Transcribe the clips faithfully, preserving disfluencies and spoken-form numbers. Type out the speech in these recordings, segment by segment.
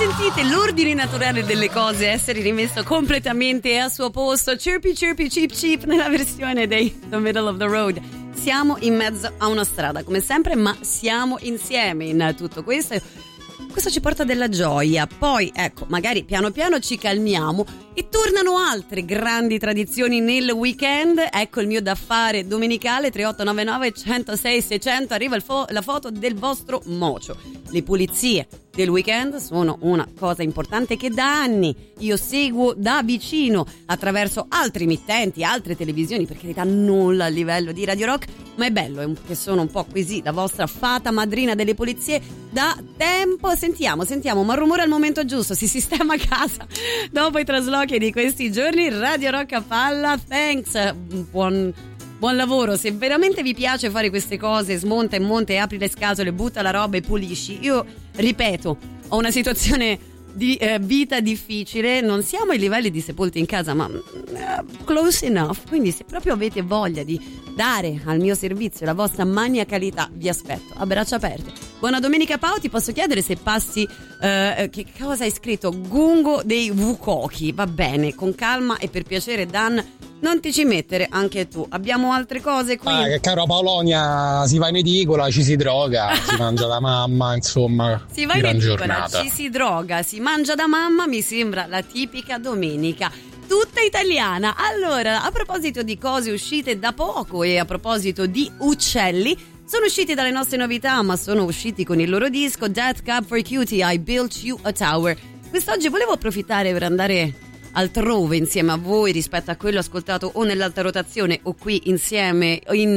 sentite l'ordine naturale delle cose essere rimesso completamente al suo posto. Chirpy chirpy cheep cheep nella versione dei The Middle of the Road. Siamo in mezzo a una strada come sempre, ma siamo insieme in tutto questo. Questo ci porta della gioia. Poi ecco, magari piano piano ci calmiamo e tornano altre grandi tradizioni nel weekend. Ecco il mio da fare domenicale tre otto nove nove uno zero sei sei zero zero. Arriva il fo- la foto del vostro mocio. Le pulizie del weekend sono una cosa importante che da anni io seguo da vicino attraverso altri emittenti, altre televisioni, per carità nulla a livello di Radio Rock, ma è bello che sono un po' così la vostra fata madrina delle pulizie da tempo. Sentiamo, sentiamo, ma rumore al momento giusto, si sistema a casa dopo i traslochi di questi giorni. Radio Rock a palla, thanks, buon Buon lavoro. Se veramente vi piace fare queste cose, smonta e monta e apri le scatole, butta la roba e pulisci. Io ripeto, ho una situazione di eh, vita difficile, non siamo ai livelli di Sepolti in casa, ma uh, close enough. Quindi se proprio avete voglia di dare al mio servizio la vostra maniacalità, vi aspetto a braccia aperte. Buona domenica Pau, ti posso chiedere se passi uh, che cosa hai scritto? Gungo dei Vukoki, va bene, con calma e per piacere Dan, non ti ci mettere anche tu, abbiamo altre cose qui. Ah, che caro Paolonia, si va in edicola, ci si droga, si mangia da mamma, insomma, si va in gran edicola, giornata. ci si droga, si mangia da mamma, mi sembra la tipica domenica tutta italiana. Allora, a proposito di cose uscite da poco e a proposito di uccelli, sono usciti dalle nostre novità, ma sono usciti con il loro disco Death Cab for Cutie, I Built You a Tower. Quest'oggi volevo approfittare per andare altrove insieme a voi rispetto a quello ascoltato o nell'alta rotazione o qui insieme in,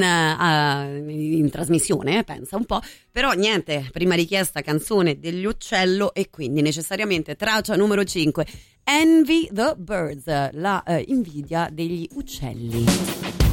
uh, in trasmissione, eh, pensa un po', però niente, prima richiesta canzone degli Uccello e quindi necessariamente traccia numero cinque, Envy the Birds, la uh, invidia degli uccelli.